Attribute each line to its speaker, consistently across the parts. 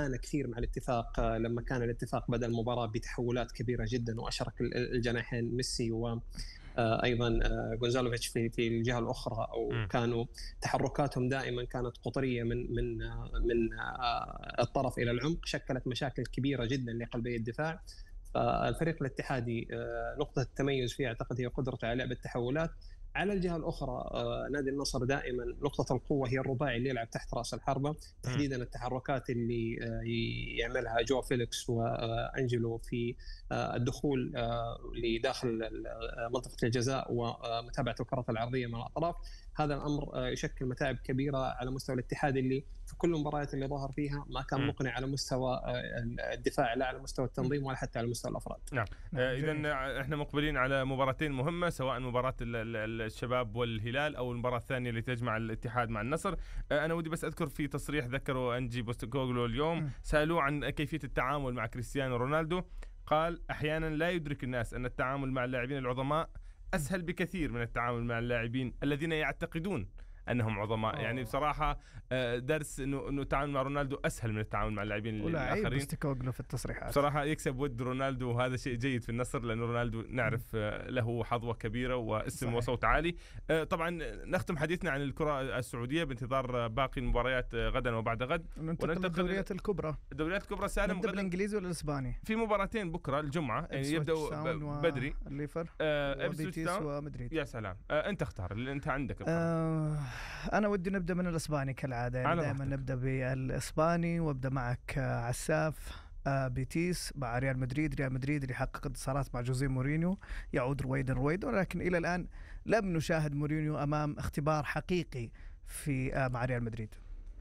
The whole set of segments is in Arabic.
Speaker 1: عانى كثير مع الاتفاق لما كان الاتفاق بدأ المباراة بتحولات كبيرة جدا، وأشرك الجناحين ميسي وأيضا غونزالوفيتش في الجهة الأخرى، أو كانوا تحركاتهم دائما كانت قطرية من الطرف إلى العمق، شكلت مشاكل كبيرة جدا لقلبي الدفاع. فالفريق الاتحادي نقطة التميز فيه أعتقد هي قدرته على لعب التحولات. على الجهة الأخرى نادي النصر دائما نقطة القوة هي الرباعي اللي يلعب تحت رأس الحربة، تحديدا التحركات اللي يعملها جو فيليكس وأنجلو في الدخول لداخل منطقة الجزاء ومتابعة الكرات العرضية من الأطراف. هذا الأمر يشكل متاعب كبيرة على مستوى الاتحاد، اللي في كل المباريات اللي ظهر فيها ما كان مقنع على مستوى الدفاع، لا على مستوى التنظيم ولا حتى على مستوى الأفراد.
Speaker 2: نعم. إذن احنا مقبلين على مباراتين مهمة، سواء مباراة الشباب والهلال أو المباراة الثانية اللي تجمع الاتحاد مع النصر. أنا ودي بس أذكر في تصريح ذكره أنجي بوستكوغلو اليوم، سألوه عن كيفية التعامل مع كريستيانو رونالدو، قال أحيانا لا يدرك الناس أن التعامل مع اللاعبين العظماء أسهل بكثير من التعامل مع اللاعبين الذين يعتقدون أنهم عظماء. يعني بصراحة درس إنه التعامل مع رونالدو أسهل من التعامل مع اللاعبين الآخرين.
Speaker 3: بوستكوغلو في التصريحات
Speaker 2: بصراحة يكسب ود رونالدو، وهذا شيء جيد في النصر، لأن رونالدو نعرف له حظوة كبيرة واسم صحيح. وصوت عالي. طبعا نختم حديثنا عن الكرة السعودية بانتظار باقي المباريات غدا وبعد غد،
Speaker 3: وننتقل للدوريات الكبرى.
Speaker 2: الدوريات الكبرى سالم،
Speaker 3: نبدأ بالإنجليزي ولا الإسباني؟
Speaker 2: في مباراتين بكرة الجمعة، يعني يبدأوا بدري،
Speaker 3: الليفر
Speaker 2: وبيتيس ومدريد. يا سلام، أنت اختار اللي أنت عندك.
Speaker 3: أنا ودي نبدأ من الإسباني كالعادة، يعني دائما نبدأ بالإسباني، وابدأ معك عساف. بيتيس مع ريال مدريد اللي حقق انتصارات مع جوزيه مورينيو، يعود رويدا، ولكن إلى الآن لم نشاهد مورينيو أمام اختبار حقيقي في مع ريال مدريد.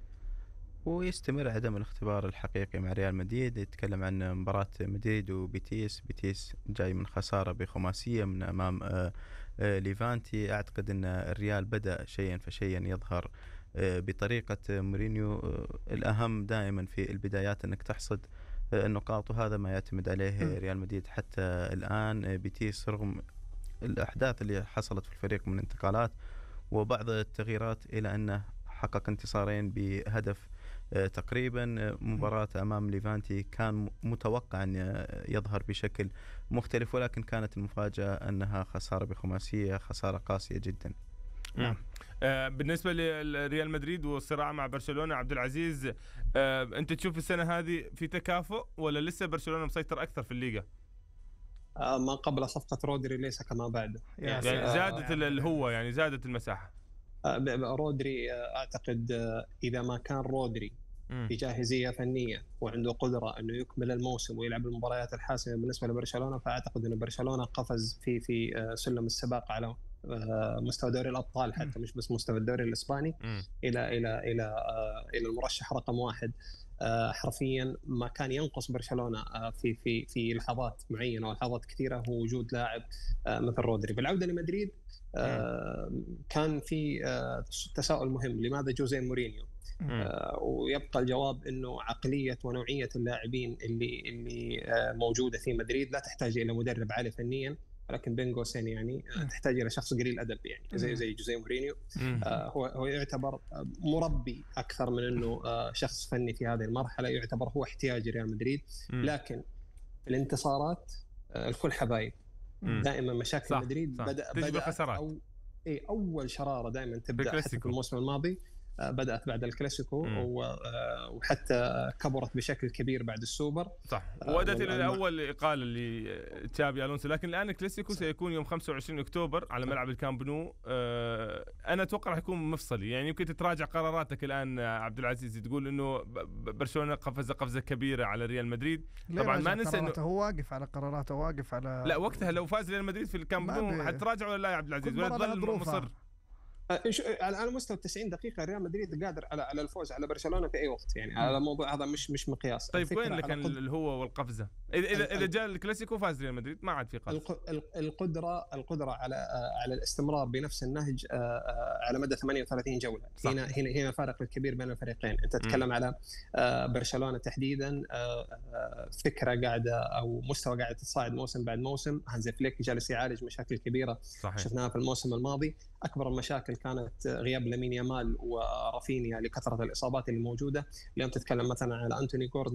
Speaker 4: ويستمر عدم الاختبار الحقيقي مع ريال مدريد. يتكلم عن مباراة مدريد وبيتيس. بيتيس جاي من خسارة بخماسية من أمام ليفانتي. أعتقد أن الريال بدأ شيئا فشيئا يظهر بطريقة مورينيو. الأهم دائما في البدايات أنك تحصد النقاط، وهذا ما يعتمد عليه ريال مدريد حتى الآن. بيتيس رغم الأحداث اللي حصلت في الفريق من انتقالات وبعض التغييرات، إلى أنه حقق انتصارين بهدف تقريبا. مباراة أمام ليفانتي كان متوقع أن يظهر بشكل مختلف، ولكن كانت المفاجأة أنها خسارة بخماسية، خسارة قاسية جدا.
Speaker 2: نعم. بالنسبة لريال مدريد والصراع مع برشلونة، عبد العزيز، أنت تشوف السنة هذه في تكافؤ ولا لسه برشلونة مسيطر أكثر في الليغا؟
Speaker 1: ما قبل صفقة رودري ليس كما بعد،
Speaker 2: يعني زادت الهوة، يعني زادت المساحة.
Speaker 1: رودري أعتقد إذا ما كان رودري بجاهزية فنية وعنده قدرة أنه يكمل الموسم ويلعب المباريات الحاسمة بالنسبة لبرشلونة، فأعتقد أن برشلونة قفز في سلم السباق على مستوى دوري الأبطال، حتى مش بس مستوى الدوري الإسباني، إلى المرشح رقم 1. حرفيا ما كان ينقص برشلونة في لحظات معينة ولحظات كثيرة هو وجود لاعب مثل رودري. بالعودة لمدريد كان في تساؤل مهم، لماذا جوزيه مورينيو؟ ويبقى الجواب انه عقليه ونوعيه اللاعبين اللي موجوده في مدريد لا تحتاج الى مدرب عالي فنيا، ولكن بين قوسين يعني تحتاج الى شخص قليل ادب، يعني زي جوزيه مورينيو. هو يعتبر مربي اكثر من انه شخص فني في هذه المرحله، يعتبر هو احتياج ريال مدريد. لكن الانتصارات الكل حبايب، دائما مشاكل مدريد بدأ أول شرارة دائما تبدأ حتى في الموسم الماضي، بدأت بعد الكلاسيكو وحتى كبرت بشكل كبير بعد السوبر.
Speaker 2: صح. وأدت إلى الأول إقالة لتشابي ألونسو، لكن الآن الكلاسيكو سيكون يوم 25 أكتوبر على ملعب الكامب نو. أنا أتوقع راح يكون مفصلي، يعني يمكن تتراجع قراراتك الآن عبد العزيز، تقول إنه برشلونة قفزة كبيرة على ريال مدريد. طبعا ما ننسى إنه
Speaker 3: هو واقف على قراراته، واقف على
Speaker 2: لا وقتها لو فاز ريال مدريد في الكامب نو حتراجع ولا لا يا عبد العزيز، ولا تظل مصر؟
Speaker 1: على مستوى 90 دقيقة ريال مدريد قادر على الفوز على برشلونة في أي وقت، يعني على الموضوع هذا مش مقياس.
Speaker 2: طيب وين اللي كان الهوة والقفزة؟ إذا جاء الكلاسيكو فاز ريال مدريد ما عاد في قفز.
Speaker 1: القدرة على الاستمرار بنفس النهج على مدى 38 جولة. هنا الفارق الكبير بين الفريقين. أنت تتكلم على برشلونة تحديدا، فكرة قاعدة أو مستوى قاعد تصاعد موسم بعد موسم. هانزي فليك جالس يعالج مشاكل كبيرة شفناها في الموسم الماضي. أكبر المشاكل كانت غياب لامين يامال ورافينيا لكثرة الإصابات اللي موجودة. اليوم تتكلم مثلا على أنتوني جوردن